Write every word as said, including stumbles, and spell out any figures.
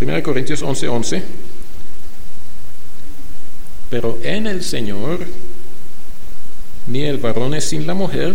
primera Corintios once, once. Pero en el Señor, ni el varón es sin la mujer,